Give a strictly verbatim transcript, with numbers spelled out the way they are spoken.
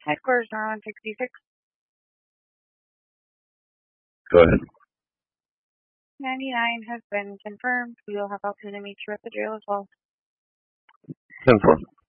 Headquarters are on sixty-six. Go ahead. ninety-nine has been confirmed. We will have opportunity to meet you at the jail as well. ten four.